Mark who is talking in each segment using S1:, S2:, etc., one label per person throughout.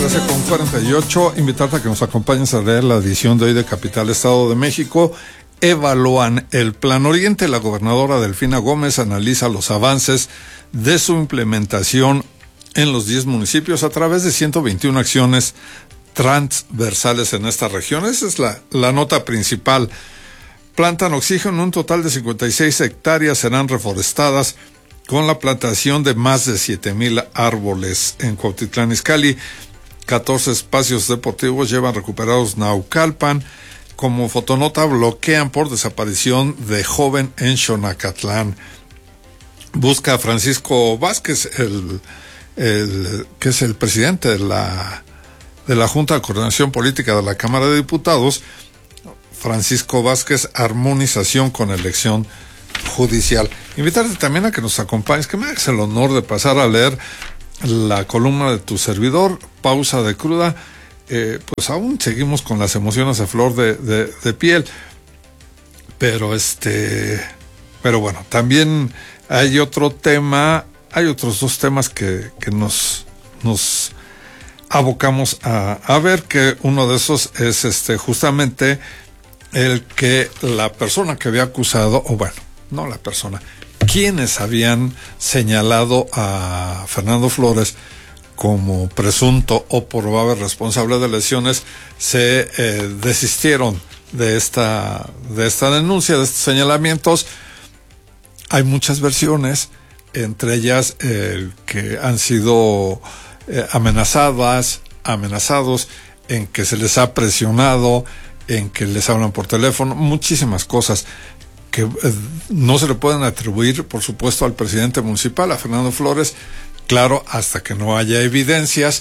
S1: 13:48, invitarte a que nos acompañes a leer la edición de hoy de Capital Estado de México. Evalúan el Plan Oriente. La gobernadora Delfina Gómez analiza los avances de su implementación en los 10 municipios a través de 121 acciones transversales en esta región. Esa es la nota principal. Plantan oxígeno, un total de 56 hectáreas serán reforestadas con la plantación de más de 7,000 árboles en Cuautitlán Izcalli. 14 espacios deportivos llevan recuperados Naucalpan. Como fotonota, bloquean por desaparición de joven en Xonacatlán. Busca a Francisco Vázquez, que es el presidente de la Junta de Coordinación Política de la Cámara de Diputados, Francisco Vázquez, armonización con elección judicial. Invitarte también a que nos acompañes, que me hagas el honor de pasar a leer la columna de tu servidor, Pausa de Cruda. Pues aún seguimos con las emociones a flor de piel, pero bueno, también hay otro tema, hay otros dos temas que nos abocamos a ver, que uno de esos es justamente el que la persona que había acusado, o bueno, no la persona, quienes habían señalado a Fernando Flores como presunto o probable responsable de lesiones, se desistieron de esta denuncia, de estos señalamientos. Hay muchas versiones, entre ellas que han sido amenazados, en que se les ha presionado, en que les hablan por teléfono, muchísimas cosas que no se le pueden atribuir, por supuesto, al presidente municipal, a Fernando Flores, claro, hasta que no haya evidencias,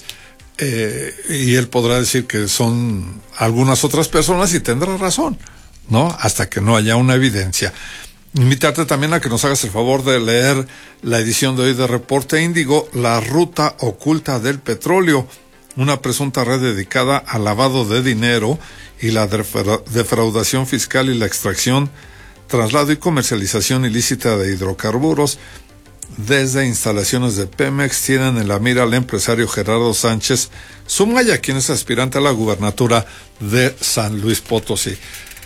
S1: y él podrá decir que son algunas otras personas y tendrá razón, ¿no? Hasta que no haya una evidencia. Invitarte también a que nos hagas el favor de leer la edición de hoy de Reporte Índigo, La Ruta Oculta del Petróleo, una presunta red dedicada al lavado de dinero y la defraudación fiscal y la extracción, traslado y comercialización ilícita de hidrocarburos. Desde instalaciones de Pemex tienen en la mira al empresario Gerardo Sánchez Sumaya, quien es aspirante a la gubernatura de San Luis Potosí.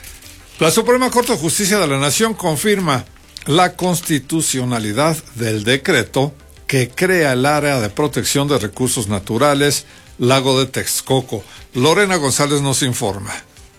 S1: La Suprema Corte de Justicia de la Nación confirma la constitucionalidad del decreto que crea el área de protección de recursos naturales Lago de Texcoco. Lorena González nos informa.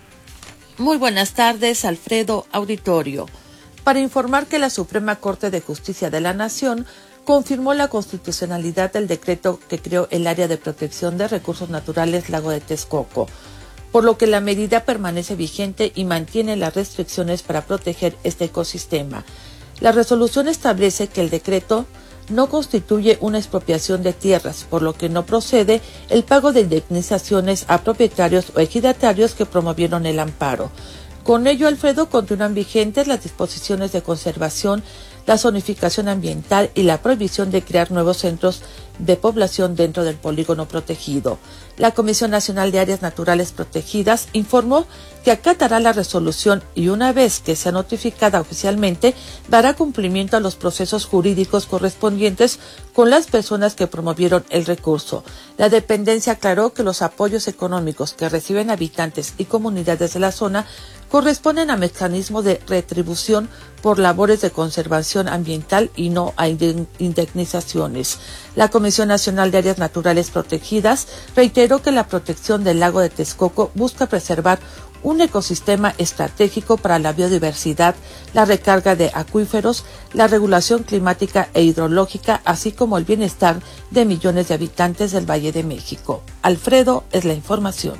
S2: Muy buenas tardes, Alfredo, auditorio. Para informar que la Suprema Corte de Justicia de la Nación confirmó la constitucionalidad del decreto que creó el Área de Protección de Recursos Naturales Lago de Texcoco, por lo que la medida permanece vigente y mantiene las restricciones para proteger este ecosistema. La resolución establece que el decreto no constituye una expropiación de tierras, por lo que no procede el pago de indemnizaciones a propietarios o ejidatarios que promovieron el amparo. Con ello, Alfredo, continúan vigentes las disposiciones de conservación, la zonificación ambiental y la prohibición de crear nuevos centros de población dentro del polígono protegido. La Comisión Nacional de Áreas Naturales Protegidas informó que acatará la resolución y una vez que sea notificada oficialmente, dará cumplimiento a los procesos jurídicos correspondientes con las personas que promovieron el recurso. La dependencia aclaró que los apoyos económicos que reciben habitantes y comunidades de la zona corresponden a mecanismos de retribución por labores de conservación ambiental y no a indemnizaciones. La Comisión Nacional de Áreas Naturales Protegidas reiteró que la protección del lago de Texcoco busca preservar un ecosistema estratégico para la biodiversidad, la recarga de acuíferos, la regulación climática e hidrológica, así como el bienestar de millones de habitantes del Valle de México. Alfredo, es la información.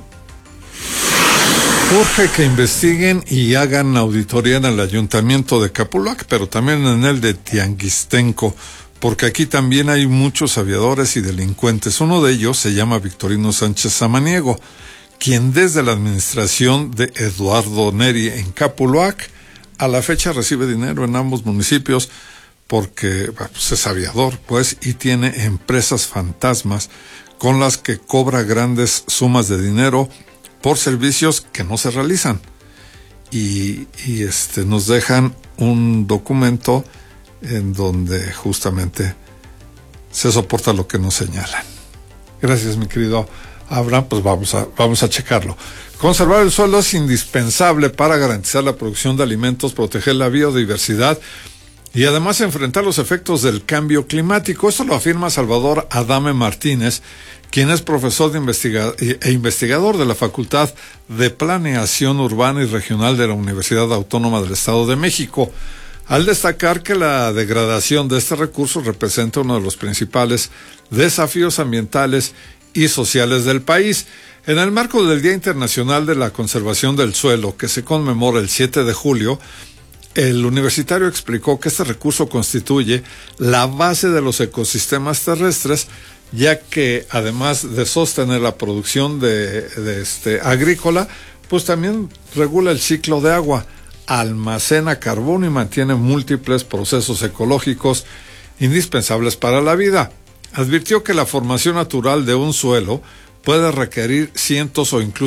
S1: Urge que investiguen y hagan auditoría en el ayuntamiento de Capulac, pero también en el de Tianguistenco, porque aquí también hay muchos aviadores y delincuentes. Uno de ellos se llama Victorino Sánchez Samaniego, quien desde la administración de Eduardo Neri en Capulac a la fecha recibe dinero en ambos municipios porque pues es aviador, pues, y tiene empresas fantasmas con las que cobra grandes sumas de dinero por servicios que no se realizan. Y nos dejan un documento en donde justamente se soporta lo que nos señalan. Gracias, mi querido Abraham, pues vamos a checarlo. Conservar el suelo es indispensable para garantizar la producción de alimentos, proteger la biodiversidad y además enfrentar los efectos del cambio climático. Esto lo afirma Salvador Adame Martínez, quien es profesor e investigador de la Facultad de Planeación Urbana y Regional de la Universidad Autónoma del Estado de México, al destacar que la degradación de este recurso representa uno de los principales desafíos ambientales y sociales del país. En el marco del Día Internacional de la Conservación del Suelo, que se conmemora el 7 de julio, el universitario explicó que este recurso constituye la base de los ecosistemas terrestres, ya que además de sostener la producción agrícola, pues también regula el ciclo de agua, almacena carbono y mantiene múltiples procesos ecológicos indispensables para la vida. Advirtió que la formación natural de un suelo puede requerir cientos o incluso